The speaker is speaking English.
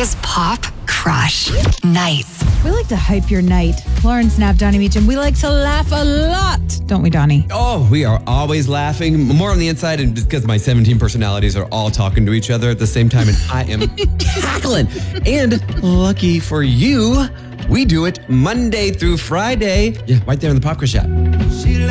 is Pop Crush Nights. We like to hype your night. Lauren Snap, Donnie Meacham. We like to laugh a lot, don't we, Donnie? Oh, we are always laughing. More on the inside, and just because my 17 personalities are all talking to each other at the same time, and I am cackling. And lucky for you, we do it Monday through Friday. Yeah, right there in the Pop Crush app.